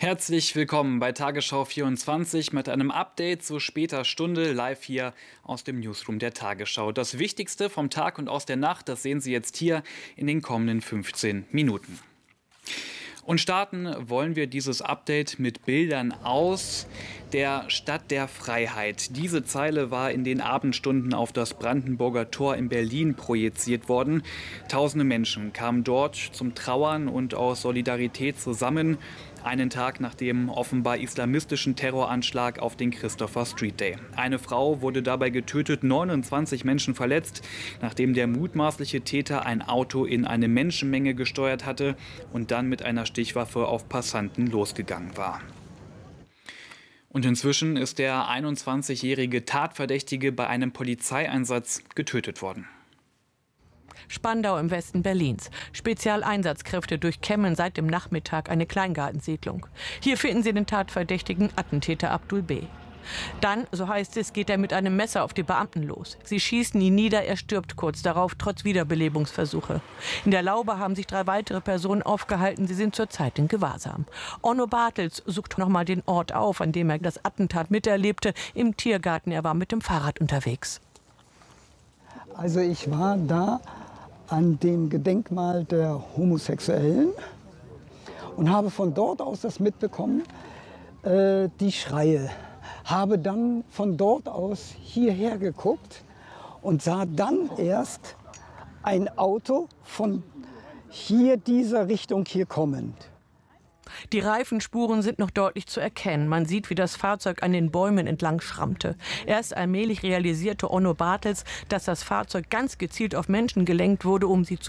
Herzlich willkommen bei Tagesschau 24 mit einem Update zu später Stunde live hier aus dem Newsroom der Tagesschau. Das Wichtigste vom Tag und aus der Nacht, das sehen Sie jetzt hier in den kommenden 15 Minuten. Und starten wollen wir dieses Update mit Bildern aus der Stadt der Freiheit. Diese Zeile war in den Abendstunden auf das Brandenburger Tor in Berlin projiziert worden. Tausende Menschen kamen dort zum Trauern und aus Solidarität zusammen. Einen Tag nach dem offenbar islamistischen Terroranschlag auf den Christopher Street Day. Eine Frau wurde dabei getötet, 29 Menschen verletzt, nachdem der mutmaßliche Täter ein Auto in eine Menschenmenge gesteuert hatte und dann mit einer Stichwaffe auf Passanten losgegangen war. Und inzwischen ist der 21-jährige Tatverdächtige bei einem Polizeieinsatz getötet worden. Spandau im Westen Berlins. Spezialeinsatzkräfte durchkämmen seit dem Nachmittag eine Kleingartensiedlung. Hier finden sie den tatverdächtigen Attentäter Abdul B. Dann, so heißt es, geht er mit einem Messer auf die Beamten los. Sie schießen ihn nieder, er stirbt kurz darauf, trotz Wiederbelebungsversuche. In der Laube haben sich 3 weitere Personen aufgehalten, sie sind zurzeit in Gewahrsam. Onno Bartels sucht nochmal den Ort auf, an dem er das Attentat miterlebte, im Tiergarten. Er war mit dem Fahrrad unterwegs. Also ich war da an dem Gedenkmal der Homosexuellen und habe von dort aus das mitbekommen, die Schreie. Habe dann von dort aus hierher geguckt und sah dann erst ein Auto von hier dieser Richtung hier kommend. Die Reifenspuren sind noch deutlich zu erkennen. Man sieht, wie das Fahrzeug an den Bäumen entlang schrammte. Erst allmählich realisierte Onno Bartels, dass das Fahrzeug ganz gezielt auf Menschen gelenkt wurde, um sie zu